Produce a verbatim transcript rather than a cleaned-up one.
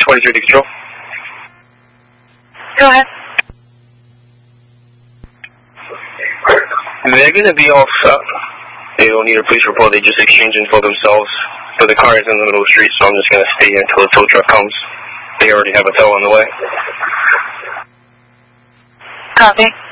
twenty-three to control. Go ahead. They're going to be all set. They don't need a police report. They just exchange info themselves. But the car is in the middle of the street, so I'm just going to stay here until the tow truck comes. They already have a tow on the way. Copy.